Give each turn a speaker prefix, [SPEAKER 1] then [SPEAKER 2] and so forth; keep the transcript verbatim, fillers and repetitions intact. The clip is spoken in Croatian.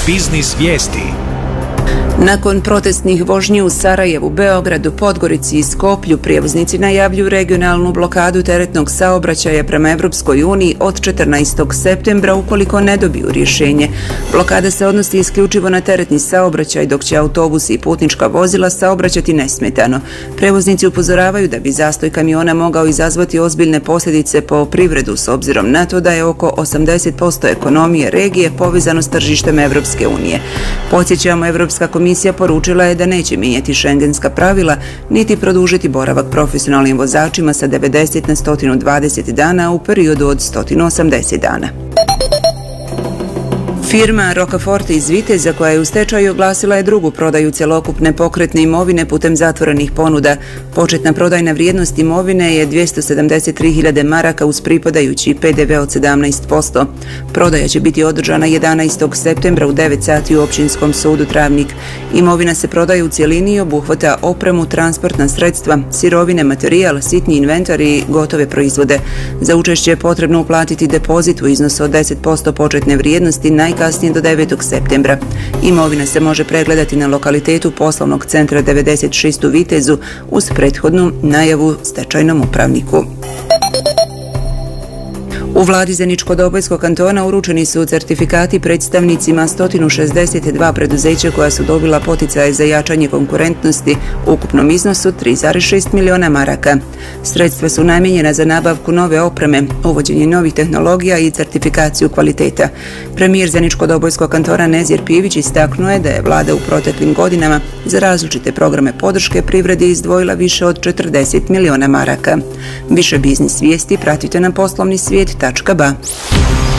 [SPEAKER 1] Biznis vijesti.
[SPEAKER 2] Nakon protestnih vožnji u Sarajevu, Beogradu, Podgorici i Skoplju, prijevoznici najavljuju regionalnu blokadu teretnog saobraćaja prema Evropskoj uniji od četrnaestog septembra ukoliko ne dobiju rješenje. Blokada se odnosi isključivo na teretni saobraćaj, dok će autobusi i putnička vozila saobraćati nesmetano. Prevoznici upozoravaju da bi zastoj kamiona mogao izazvati ozbiljne posljedice po privredu, s obzirom na to da je oko osamdeset posto ekonomije regije povezano s tržištem Evropske unije. Podsjećamo, Evropska komisija Komisija poručila je da neće mijenjati šengenska pravila niti produžiti boravak profesionalnim vozačima sa devedeset na sto dvadeset dana u periodu od sto osamdeset dana. Firma Rocafort iz Viteza, koja je u stečaju, oglasila je drugu prodaju cjelokupne pokretne imovine putem zatvorenih ponuda. Početna prodajna vrijednost imovine je dvjesto sedamdeset tri hiljade maraka uz pripadajući P D V od sedamnaest posto. Prodaja će biti održana jedanaestog septembra u devet sati u Općinskom sudu Travnik. Imovina se prodaje u cjelini i obuhvata opremu, transportna sredstva, sirovine, materijal, sitni inventar i gotove proizvode. Za učešće je potrebno uplatiti depozit u iznosu od deset posto početne vrijednosti najkasnije do devetog septembra. Imovina se može pregledati na lokalitetu poslovnog centra devedeset šest u Vitezu uz prethodnu najavu stečajnom upravniku. U vladi Zeničko-Dobojskog kantona uručeni su certifikati predstavnicima sto šezdeset dva preduzeća koja su dobila poticaje za jačanje konkurentnosti u ukupnom iznosu tri zarez šest miliona maraka. Sredstva su namijenjena za nabavku nove opreme, uvođenje novih tehnologija i certifikaciju kvaliteta. Premijer Zeničko-Dobojskog kantona Nezir Pivić istaknuo je da je vlada u proteklim godinama za različite programe podrške privredi izdvojila više od četrdeset miliona maraka. Više biznis vijesti pratite na poslovni svijet tačka ba.